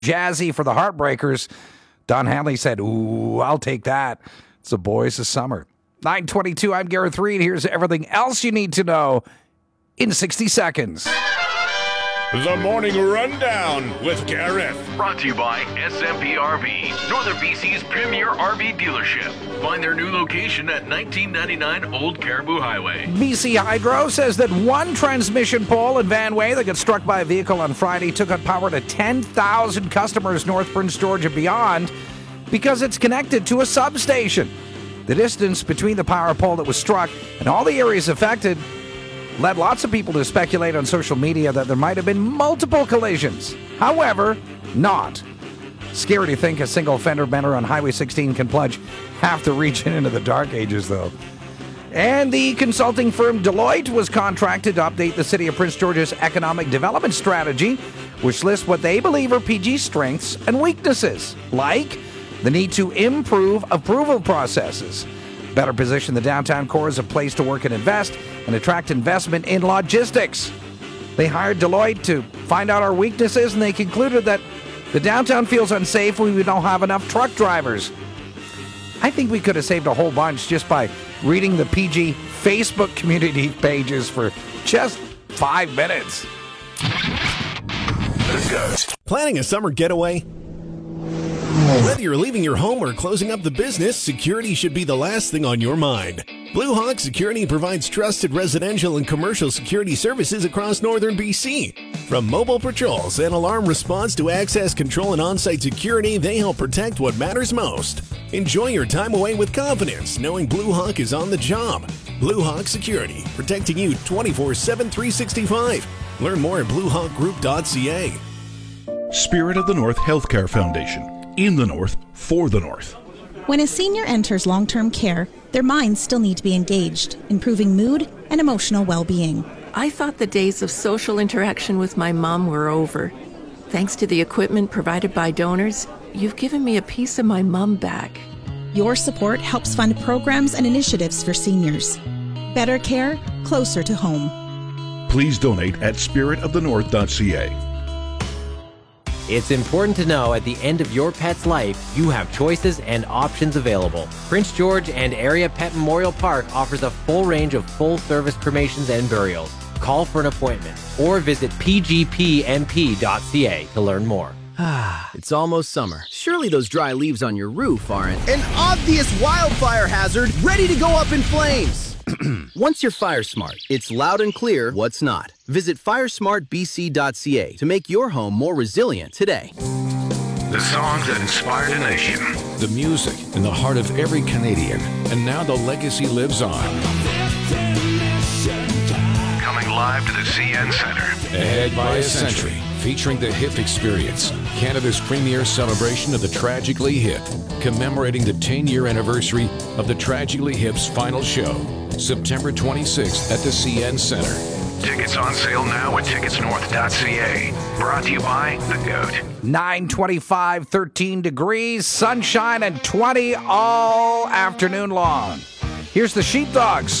Jazzy for the Heartbreakers. Don Hanley said, ooh, I'll take that. It's the boys of summer. 9:22, I'm Gareth Reed. Here's everything else you need to know in 60 seconds. The Morning Rundown with Gareth. Brought to you by SMP RV, Northern BC's premier RV dealership. Find their new location at 1999 Old Caribou Highway. BC Hydro says that one transmission pole in Vanway that got struck by a vehicle on Friday took out power to 10,000 customers north Prince George and beyond because it's connected to a substation. The distance between the power pole that was struck and all the areas affected led lots of people to speculate on social media that there might have been multiple collisions. However, not. Scary to think a single fender bender on Highway 16 can plunge half the region into the dark ages, though. And the consulting firm Deloitte was contracted to update the City of Prince George's economic development strategy, which lists what they believe are PG's strengths and weaknesses, like the need to improve approval processes, better position the downtown core as a place to work and invest, and attract investment in logistics. They hired Deloitte to find out our weaknesses, and they concluded that the downtown feels unsafe when we don't have enough truck drivers. I think we could have saved a whole bunch just by reading the PG Facebook community pages for just 5 minutes. The GOAT. Planning a summer getaway? Whether you're leaving your home or closing up the business, security should be the last thing on your mind. Blue Hawk Security provides trusted residential and commercial security services across northern BC. From mobile patrols and alarm response to access control and on-site security, they help protect what matters most. Enjoy your time away with confidence, knowing Blue Hawk is on the job. Blue Hawk Security, protecting you 24/7, 365. Learn more at bluehawkgroup.ca. Spirit of the North Healthcare Foundation. In the North, for the North. When a senior enters long-term care, their minds still need to be engaged, improving mood and emotional well-being. I thought the days of social interaction with my mom were over. Thanks to the equipment provided by donors, you've given me a piece of my mom back. Your support helps fund programs and initiatives for seniors. Better care, closer to home. Please donate at spiritofthenorth.ca. It's important to know at the end of your pet's life, you have choices and options available. Prince George and Area Pet Memorial Park offers a full range of full-service cremations and burials. Call for an appointment or visit pgpmp.ca to learn more. It's almost summer. Surely those dry leaves on your roof aren't an obvious wildfire hazard ready to go up in flames. Once you're fire smart, it's loud and clear what's not. Visit firesmartbc.ca to make your home more resilient today. The songs that inspired a nation. The music in the heart of every Canadian. And now the legacy lives on. Coming live to the CN Centre. Ahead by a century. Featuring the HIP Experience, Canada's premier celebration of the Tragically Hip, commemorating the 10-year anniversary of the Tragically Hip's final show, September 26th at the CN Centre. Tickets on sale now at ticketsnorth.ca. Brought to you by The GOAT. 9:25, 13 degrees, sunshine, and 20 all afternoon long. Here's the Sheepdogs.